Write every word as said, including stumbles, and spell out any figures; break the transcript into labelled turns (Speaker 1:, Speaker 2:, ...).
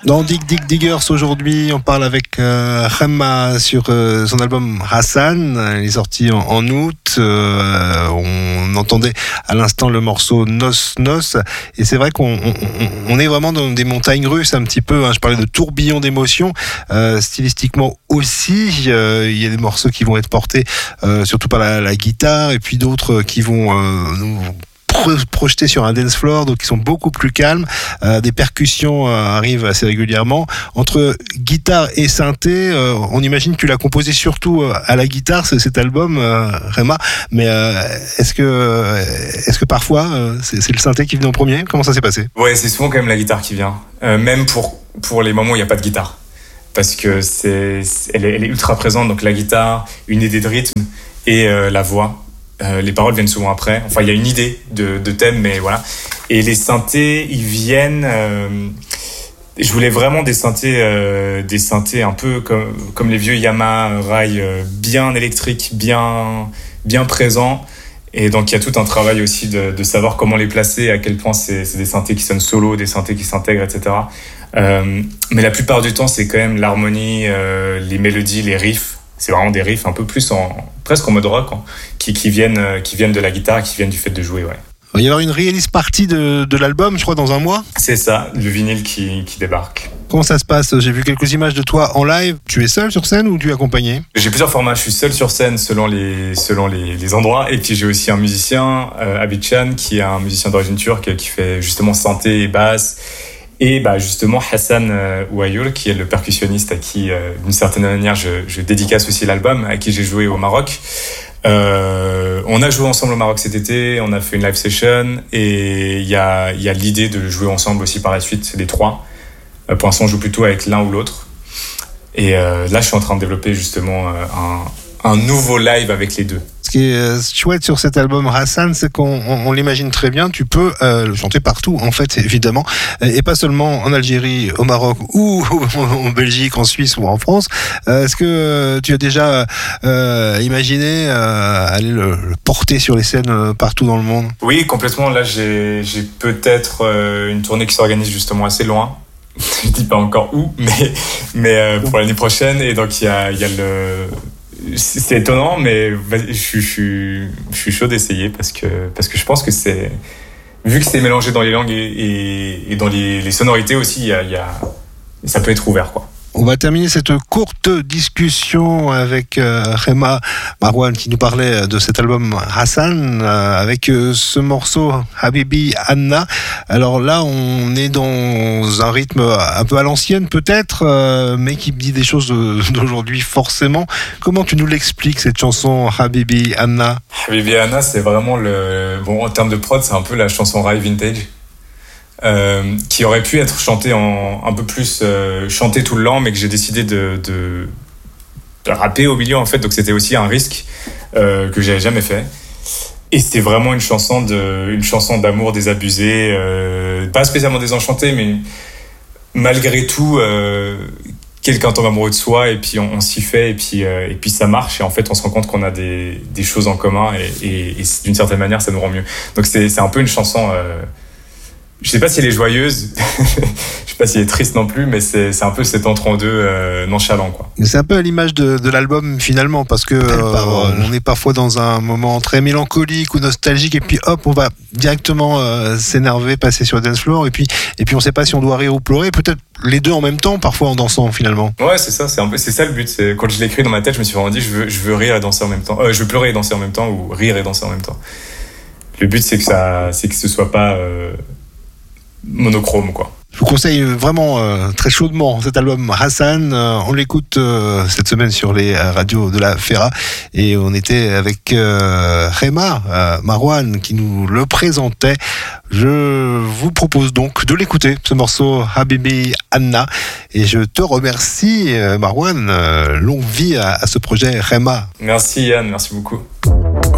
Speaker 1: Dans Dig Dig Diggers aujourd'hui, on parle avec euh, Rema sur euh, son album Hassan. Il est sorti en, en août. Euh, on entendait à l'instant le morceau Nos Nos. Et c'est vrai qu'on on, on est vraiment dans des montagnes russes un petit peu. Hein. Je parlais de tourbillon d'émotions. Euh, stylistiquement aussi, euh, il y a des morceaux qui vont être portés euh, surtout par la, la guitare et puis d'autres qui vont euh, nous projetés sur un dance floor, donc ils sont beaucoup plus calmes. Euh, des percussions euh, arrivent assez régulièrement. Entre guitare et synthé, euh, on imagine que tu l'as composé surtout euh, à la guitare, c'est, cet album, euh, Rema. Mais euh, est-ce que, euh, est-ce que parfois euh, c'est, c'est le synthé qui vient en premier ? Comment ça s'est passé ?
Speaker 2: Ouais, c'est souvent quand même la guitare qui vient. Euh, même pour pour les moments où il n'y a pas de guitare, parce que c'est, c'est elle, est, elle est ultra présente. Donc la guitare, une idée de rythme et euh, la voix. Euh, les paroles viennent souvent après. Enfin, il y a une idée de, de thème, mais voilà. Et les synthés, ils viennent. Euh, je voulais vraiment des synthés, euh, des synthés un peu comme comme les vieux Yamaha Rai, euh, bien électriques, bien bien présents. Et donc il y a tout un travail aussi de, de savoir comment les placer, à quel point c'est, c'est des synthés qui sonnent solo, des synthés qui s'intègrent, et cetera. Euh, mais la plupart du temps, c'est quand même l'harmonie, euh, les mélodies, les riffs. C'est vraiment des riffs un peu plus en presque en mode rock, hein, qui, qui viennent qui viennent de la guitare, qui viennent du fait de jouer, ouais.
Speaker 1: Il va y avoir une release party de, de l'album, je crois, dans un mois.
Speaker 2: C'est ça, le vinyle qui, qui débarque.
Speaker 1: Comment ça se passe ? J'ai vu quelques images de toi en live. Tu es seul sur scène ou tu es accompagné ?
Speaker 2: J'ai plusieurs formats. Je suis seul sur scène selon les selon les, les endroits. Et puis j'ai aussi un musicien, euh, Abidjan, qui est un musicien d'origine turque, qui fait justement synthé et basse. Et bah justement Hassan euh, Ouayoul, qui est le percussionniste à qui, euh, d'une certaine manière, je, je dédicace aussi l'album, à qui j'ai joué au Maroc. Euh, on a joué ensemble au Maroc cet été, on a fait une live session, et il y a, y a l'idée de jouer ensemble aussi par la suite, les trois. Euh, pour l'instant, on joue plutôt avec l'un ou l'autre. Et euh, là, je suis en train de développer justement euh, un, un nouveau live avec les deux.
Speaker 1: Ce qui est chouette sur cet album Hassan, c'est qu'on on, on l'imagine très bien, tu peux euh, le chanter partout, en fait, évidemment, et pas seulement en Algérie, au Maroc, ou en Belgique, en Suisse ou en France. Euh, est-ce que tu as déjà euh, imaginé euh, aller le, le porter sur les scènes partout dans le monde ?
Speaker 2: Oui, complètement. Là, j'ai, j'ai peut-être euh, une tournée qui s'organise justement assez loin. Je dis pas encore où, mais, mais euh, pour l'année prochaine. Et donc, il y a, y a le... C'est étonnant, mais je, je, je, je suis chaud d'essayer parce que, parce que je pense que c'est... Vu que c'est mélangé dans les langues et, et, et dans les, les sonorités aussi, y a, y a, ça peut être ouvert, quoi.
Speaker 1: On va terminer cette courte discussion avec euh, Rema Marwan qui nous parlait de cet album Hassan euh, avec euh, ce morceau Habibi Anna. Alors là, on est dans un rythme un peu à l'ancienne peut-être, euh, mais qui dit des choses d'aujourd'hui forcément. Comment tu nous l'expliques cette chanson Habibi Anna ?
Speaker 2: Habibi Anna, c'est vraiment le... Bon, en termes de prod, c'est un peu la chanson Rai vintage. Euh, qui aurait pu être chanté en un peu plus euh, chanté tout le long, mais que j'ai décidé de, de, de rapper au milieu en fait, donc c'était aussi un risque euh, que j'avais jamais fait. Et c'était vraiment une chanson de, une chanson d'amour désabusé, euh, pas spécialement désenchanté, mais malgré tout, euh, quelqu'un tombe amoureux de soi et puis on, on s'y fait et puis euh, et puis ça marche et en fait on se rend compte qu'on a des des choses en commun et, et, et d'une certaine manière ça nous rend mieux. Donc c'est c'est un peu une chanson. Euh, Je sais pas si elle est joyeuse, je sais pas si elle est triste non plus, mais c'est, c'est un peu cet entre-en-deux euh, nonchalant, quoi.
Speaker 1: C'est un peu à l'image de, de l'album finalement, parce que euh, on est parfois dans un moment très mélancolique ou nostalgique, et puis hop, on va directement euh, s'énerver, passer sur le dance floor, et puis et puis on sait pas si on doit rire ou pleurer, peut-être les deux en même temps, parfois en dansant finalement.
Speaker 2: Ouais, c'est ça, c'est un peu, c'est ça le but. C'est quand je l'ai écrit dans ma tête, je me suis vraiment dit, je veux, je veux rire et danser en même temps, euh, je veux pleurer et danser en même temps, ou rire et danser en même temps. Le but, c'est que ça, c'est que ce soit pas euh, monochrome, quoi.
Speaker 1: Je vous conseille vraiment euh, très chaudement cet album Hassan. Euh, on l'écoute euh, cette semaine sur les radios de la Fera et on était avec euh, Rema euh, Marwan qui nous le présentait. Je vous propose donc de l'écouter, ce morceau Habibi Anna, et je te remercie euh, Marwan. Euh, longue vie à, à ce projet Rema.
Speaker 2: Merci Yann, merci beaucoup.